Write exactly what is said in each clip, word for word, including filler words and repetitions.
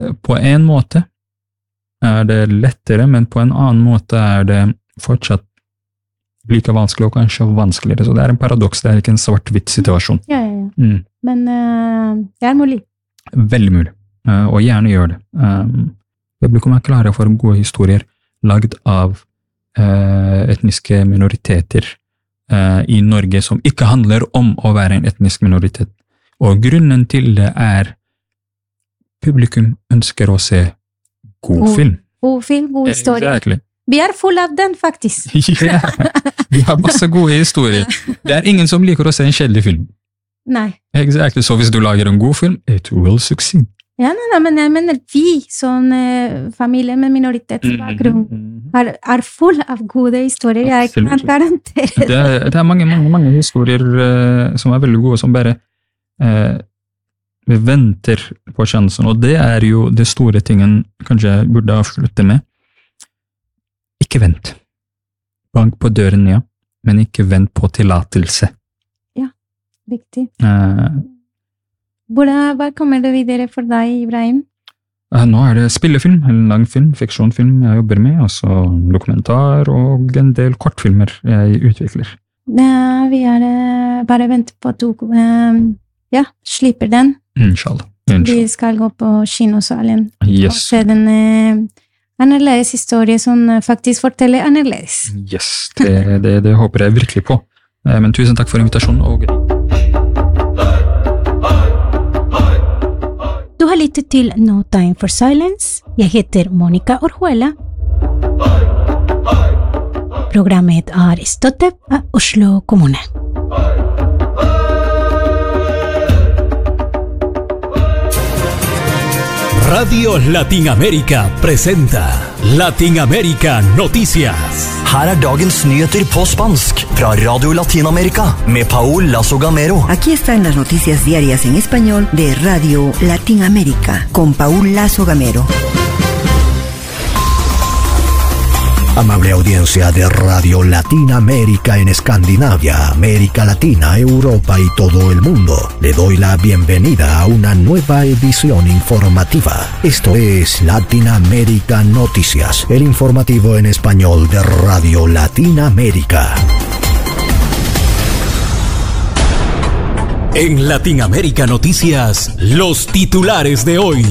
På en måte er det lettere, men på en annen måte er det fortsatt like vanskelig og kanskje vanskeligere. Så det er en paradoks, det er ikke en svart-hvitt situasjon. Ja, ja, ja. Mm. Men uh, det er mulig. Veldig mulig, uh, og gjerne gjør det. Um, publikum er klare for gode historier lagd av uh, etniske minoriteter uh, i Norge som ikke handler om å være en etnisk minoritet. Og grunnen til det er publikum ønsker å se god, god film. God film, god historie. Exactly. Vi er full av den, faktisk. Ja, vi har masse gode historier. Det er ingen som liker å se en kjedelig film. Nei. Exactly. Så hvis du lager en god film, it will succeed. Ja, nei, nei, men jeg mener vi, sånn eh, familie med minoritetsbakgrunn, mm-hmm. er, er full av gode historier. Jeg kan garantere det. Det er, det er mange, mange, mange historier uh, som er veldig gode, som bare uh, vi venter på sjansen, og det er jo det store tingen kanskje jeg burde avslutte med. Ikke vent. Bank på døren, ja, men ikke vent på tillatelse. Ja, viktig. Uh, Hvordan, hva kommer det videre for deg, Ibrahim? Uh, nå er det spillefilm, en lang film, fiksjonfilm jeg jobber med, altså dokumentar og en del kortfilmer jeg utvikler. Ja, vi er uh, bare venter på at du uh, ja, slipper den. Inshallah. Inshallah. Vi skal gå på kinosalen yes. og se den uh, annerledes historie som uh, faktisk forteller annerledes. Yes, det, det, det håper jeg virkelig på. Uh, men tusen takk for invitasjonen. Og... Du har lyttet til No Time for Silence. Jeg heter Monica Orjuela. Programmet er støttet av Oslo kommune. Radio Latinoamérica presenta Latinoamérica Noticias. Her er dagens nyheter på spansk fra Radio Latinoamérica med Paul Lazo Gamero. Aquí están las noticias diarias en español de Radio Latinoamérica con Paul Lazo Gamero. Amable audiencia de Radio Latinoamérica en Escandinavia, América Latina, Europa y todo el mundo. Le doy la bienvenida a una nueva edición informativa. Esto es Latinoamérica Noticias, el informativo en español de Radio Latinoamérica. En Latinoamérica Noticias, los titulares de hoy.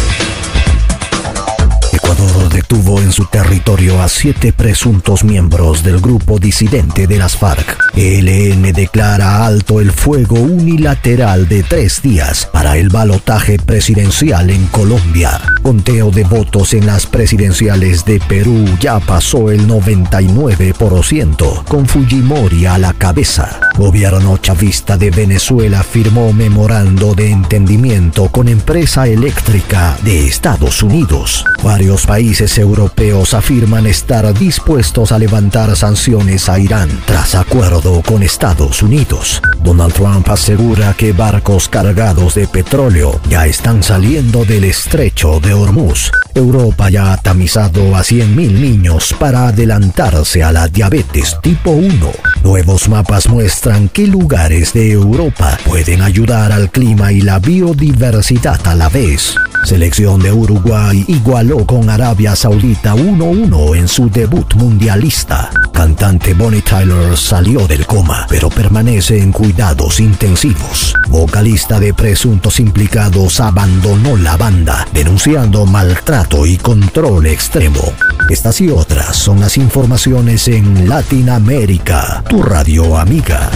Ecuador detuvo en su territorio a siete presuntos miembros del grupo disidente de las FARC. E L N declara alto el fuego unilateral de tres días para el balotaje presidencial en Colombia. Conteo de votos en las presidenciales de Perú ya pasó el noventa y nueve por ciento, con Fujimori a la cabeza. Gobierno chavista de Venezuela firmó memorando de entendimiento con empresa eléctrica de Estados Unidos. Varios países europeos afirman estar dispuestos a levantar sanciones a Irán tras acuerdo con Estados Unidos. Donald Trump asegura que barcos cargados de petróleo ya están saliendo del estrecho de Hormuz. Europa ya ha tamizado a cien mil niños para adelantarse a la diabetes tipo uno. Nuevos mapas muestran qué lugares de Europa pueden ayudar al clima y la biodiversidad a la vez. Selección de Uruguay igualó con Arabia Saudita uno uno en su debut mundialista. Cantante Bonnie Tyler salió del coma, pero permanece en cuidados intensivos. Vocalista de presuntos implicados abandonó la banda, denunciando maltrato y control extremo. Estas y otras son las informaciones en Latinoamérica, tu radio amiga.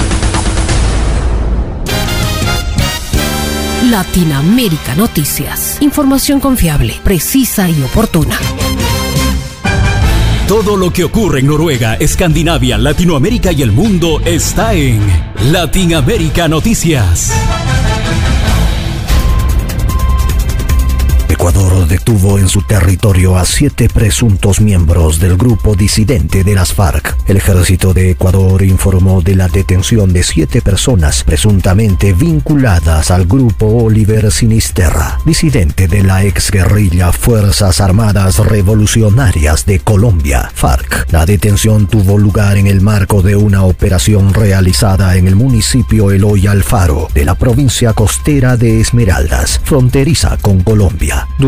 Latinoamérica Noticias. Información confiable, precisa y oportuna. Todo lo que ocurre en Noruega, Escandinavia, Latinoamérica y el mundo está en Latinoamérica Noticias. Ecuador detuvo en su territorio a siete presuntos miembros del grupo disidente de las FARC. El ejército de Ecuador informó de la detención de siete personas presuntamente vinculadas al grupo Oliver Sinisterra, disidente de la exguerrilla Fuerzas Armadas Revolucionarias de Colombia, FARC. La detención tuvo lugar en el marco de una operación realizada en el municipio Eloy Alfaro de la provincia costera de Esmeraldas, fronteriza con Colombia.